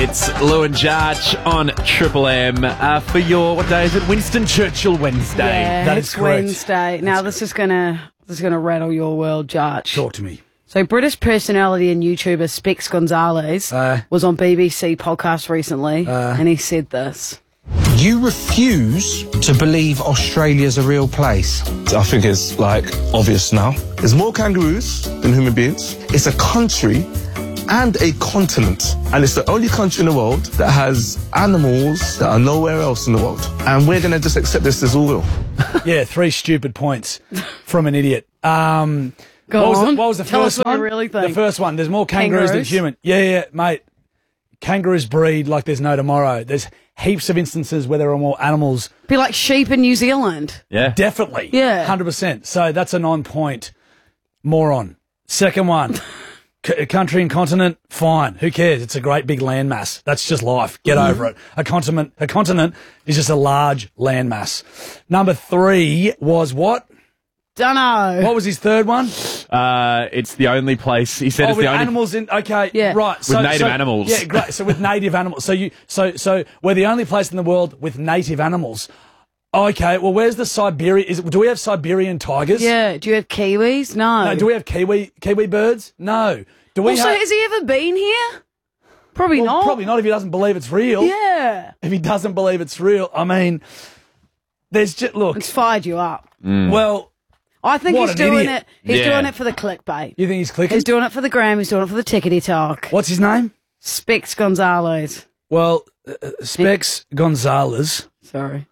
It's Lou and Jarch on Triple M for your, what day is it? Winston Churchill Wednesday. Yeah, That it's is correct. Wednesday. Now this is gonna rattle your world, Jarch. Talk to me. So British personality and YouTuber Specs Gonzalez was on BBC podcast recently, and he said this. You refuse to believe Australia's a real place. I think it's obvious now. There's more kangaroos than human beings. It's a country and a continent. And it's the only country in the world that has animals that are nowhere else in the world. And we're going to just accept this as all real. Yeah, 3 stupid points from an idiot. Go on. What was the Tell first us what one? you really think. The first one. There's more kangaroos than Kangaroos? human. Yeah, mate. Kangaroos breed like there's no tomorrow. There's heaps of instances where there are more animals. Be like sheep in New Zealand. Yeah. Definitely. Yeah. 100%. So that's a 9-point moron. Second one. Country and continent, fine. Who cares? It's a great big landmass. That's just life. Get over it. A continent is just a large landmass. Number 3 was what? Dunno. What was his third one? It's the only place, he said it's with the only... animals in. Okay, Yeah. right. With native animals. Yeah, great. So with native animals. So we're the only place in the world with native animals. Okay. Well, where's the Siberia? Do we have Siberian tigers? Yeah. Do you have kiwis? No. No. Do we have kiwi birds? No. Do we Also, have? has he ever been here? Probably Well, not. probably not if he doesn't believe it's real. Yeah. If he doesn't believe it's real, I mean, there's just look. It's fired you up. Well, I think What he's an doing idiot. it. He's Yeah. doing it for the clickbait. you think he's clicking? He's doing it for the gram. He's doing it for the tickety talk. What's his name? Specs Gonzalez. Well, Specs Gonzalez. Sorry.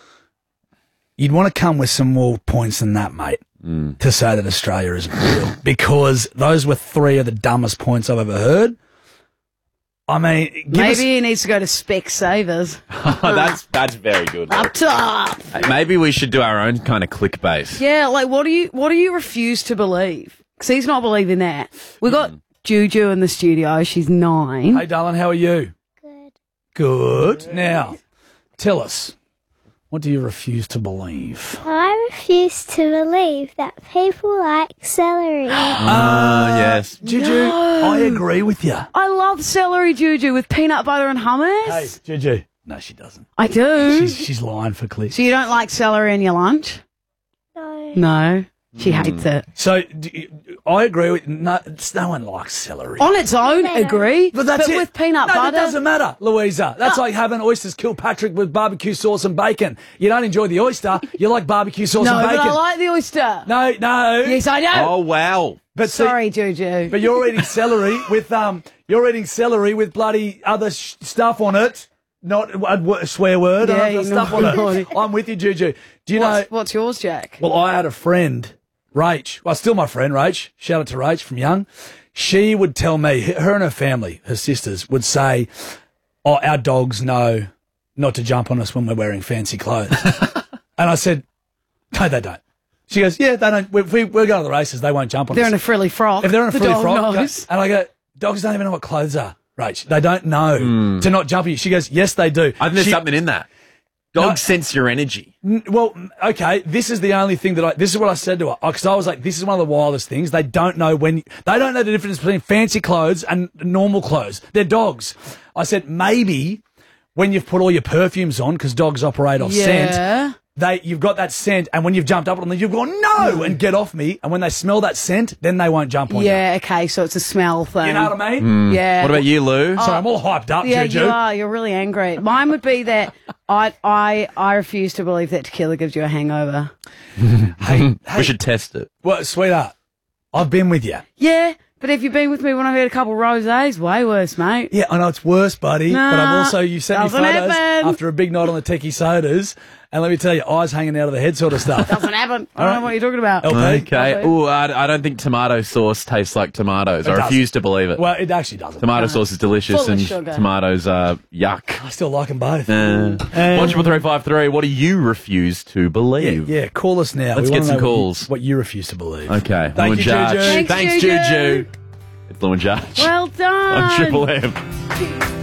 You'd want to come with some more points than that, mate, to say that Australia isn't real. Because those were 3 of the dumbest points I've ever heard. I mean, Maybe he needs to go to Specs Savers. That's very good. Up top. Maybe we should do our own kind of clickbait. Yeah, like what do you refuse to believe? Because he's not believing that. We got Juju in the studio. She's 9. Hey, darling, how are you? Good. Good. Now, tell us, what do you refuse to believe? I refuse to believe that people like celery. Yes. Juju, I agree with you. I love celery, Juju, with peanut butter and hummus. Hey, Juju. No, she doesn't. I do. She's lying for clicks. So you don't like celery in your lunch? No. No. She hates it. So, I agree with no one likes celery. On its own, agree. But that's it. with peanut no, butter. that doesn't matter, Louisa. That's like having oysters Kilpatrick with barbecue sauce and bacon. You don't enjoy the oyster, you like barbecue sauce No, and but bacon. I like the oyster. No. Yes, I know. Oh, wow. But see- Sorry, Juju. but you're eating celery with bloody other stuff on it. Not a swear word. Yeah, other you stuff know. on it. I'm with you, Juju. Do you know? What's yours, Jack? Well, I had a friend, Rach. Well, still my friend, Rach. Shout out to Rach from Young. She would tell me, her and her family, her sisters, would say, "Oh, our dogs know not to jump on us when we're wearing fancy clothes." And I said, "No, they don't." She goes, "Yeah, they don't. If we're going to the races, they won't jump on They're us." in a frilly frock. If they're in a the frilly dog frock, knows. and I go, "Dogs don't even know what clothes are, Rach. They don't know to not jump on you." She goes, "Yes, they do." I think there's something in that. Dogs sense your energy. Well, okay, this is the only thing this is what I said to her, because I was like, this is one of the wildest things. They don't know they don't know the difference between fancy clothes and normal clothes. They're dogs. I said, maybe when you've put all your perfumes on, because dogs operate off scent, you've got that scent, and when you've jumped up on them, you've gone, no, and get off me, and when they smell that scent, then they won't jump on you. Yeah, okay, so it's a smell thing. You know what I mean? Yeah. What about you, Lou? Sorry, I'm all hyped up, Yeah, Juju. you are. You're really angry. Mine would be that I refuse to believe that tequila gives you a hangover. Hey, We should test it. well, sweetheart, I've been with you. Yeah, but if you've been with me when I've had a couple of rosés, way worse, mate. Yeah, I know it's worse, buddy, but I've Nah, also, you sent me doesn't photos happen. after a big night on the techie sodas, and let me tell you, eyes hanging out of the head sort of stuff. Doesn't happen. I don't know what you're talking about. LP? Okay. Ooh, I don't think tomato sauce tastes like tomatoes. I does. refuse to believe it. Well, it actually doesn't. Tomato sauce is delicious Full of and sugar. tomatoes are yuck. I still like them both. 13353, what do you refuse to believe? Yeah, call us now. Let's We get wanna some know calls. What you refuse to believe. Okay. Thank Lou you, and Jarch. Juju. Thanks, Thanks, Juju. Juju. It's Lou and Jarch Well done. on Triple M.